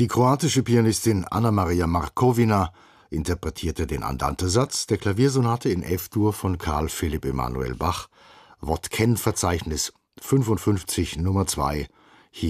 Die kroatische Pianistin Anna-Maria Markovina interpretierte den Andante-Satz der Klaviersonate in F-Dur von Carl Philipp Emanuel Bach, Wodken-Verzeichnis 55 Nummer 2